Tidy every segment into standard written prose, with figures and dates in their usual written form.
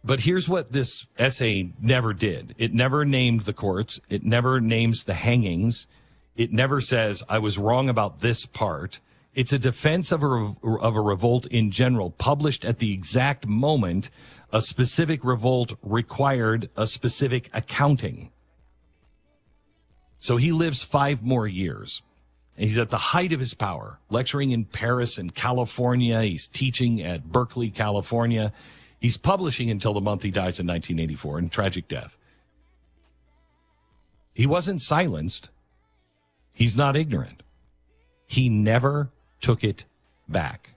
But here's what this essay never did. It never named the courts. It never names the hangings. It never says, I was wrong about this part. It's a defense of a revolt in general, published at the exact moment a specific revolt required a specific accounting. So he lives 5 more years. He's at the height of his power, lecturing in Paris and California. He's teaching at Berkeley, California. He's publishing until the month he dies in 1984 in tragic death. He wasn't silenced. He's not ignorant. He never took it back.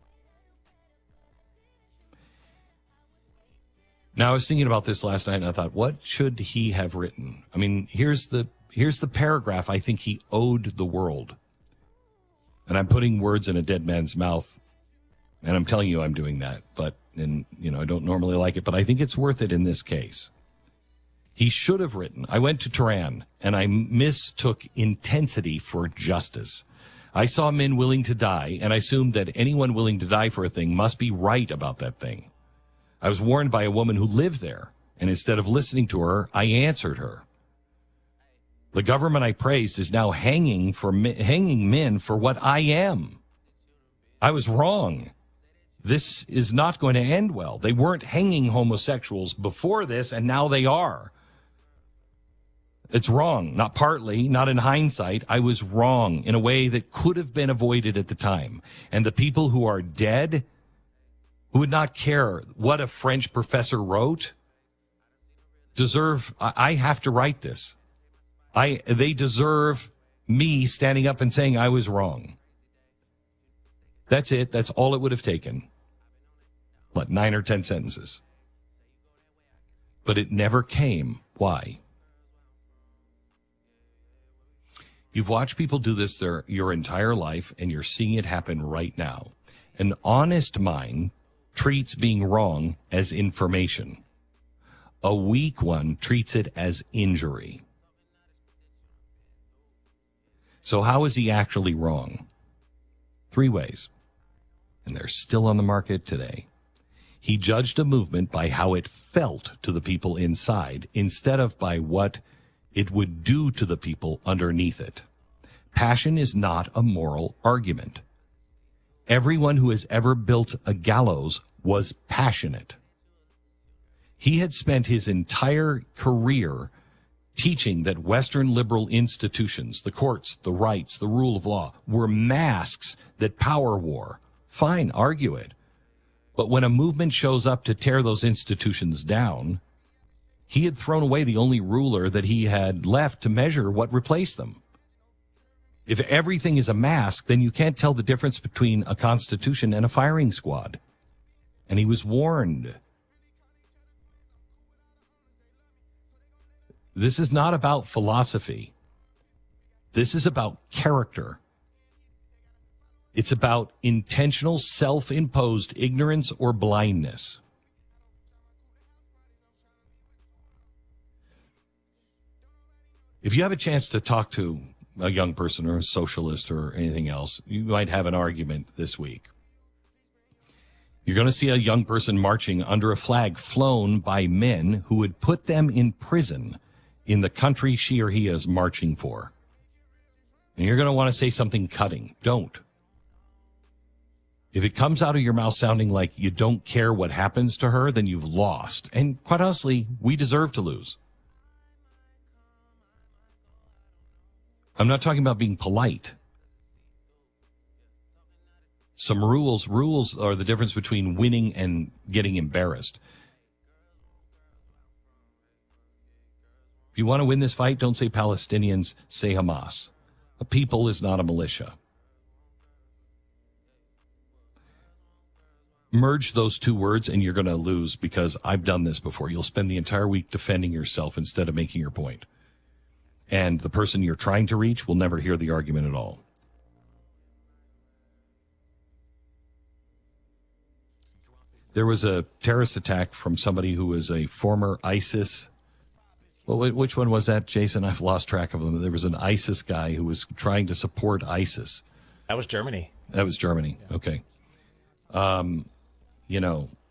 Now, I was thinking about this last night, and I thought, what should he have written? I mean, here's the paragraph I think he owed the world. And I'm putting words in a dead man's mouth, and I'm telling you I'm doing that. I don't normally like it, but I think it's worth it in this case. He should have written, I went to Tehran, and I mistook intensity for justice. I saw men willing to die, and I assumed that anyone willing to die for a thing must be right about that thing. I was warned by a woman who lived there, and instead of listening to her, I answered her. The government I praised is now hanging men for what I am. I was wrong. This is not going to end well. They weren't hanging homosexuals before this, and now they are. It's wrong, not partly, not in hindsight. I was wrong in a way that could have been avoided at the time. And the people who are dead, who would not care what a French professor wrote, deserve, I have to write this. They deserve me standing up and saying I was wrong. That's it. That's all it would have taken. 9 or 10 sentences. But it never came. Why? You've watched people do this your entire life, and you're seeing it happen right now. An honest mind treats being wrong as information. A weak one treats it as injury. So how is he actually wrong? 3 ways. And they're still on the market today. He judged a movement by how it felt to the people inside, instead of by what it would do to the people underneath it. Passion is not a moral argument. Everyone who has ever built a gallows was passionate. He had spent his entire career teaching that Western liberal institutions, the courts, the rights, the rule of law, were masks that power wore. Fine, argue it. But when a movement shows up to tear those institutions down, he had thrown away the only ruler that he had left to measure what replaced them. If everything is a mask, then you can't tell the difference between a constitution and a firing squad. And he was warned. This is not about philosophy. This is about character. It's about intentional, self-imposed ignorance or blindness. If you have a chance to talk to a young person or a socialist or anything else, you might have an argument this week. You're going to see a young person marching under a flag flown by men who would put them in prison in the country she or he is marching for. And you're going to want to say something cutting. Don't. If it comes out of your mouth sounding like you don't care what happens to her, then you've lost. And quite honestly, we deserve to lose. I'm not talking about being polite. Some rules are the difference between winning and getting embarrassed. If you want to win this fight, don't say Palestinians, say Hamas. A people is not a militia. Merge those 2 words and you're going to lose, because I've done this before. You'll spend the entire week defending yourself instead of making your point. And the person you're trying to reach will never hear the argument at all. There was a terrorist attack from somebody who was a former ISIS. Well, which one was that, Jason? I've lost track of them. There was an ISIS guy who was trying to support ISIS. That was Germany. That was Germany. Okay.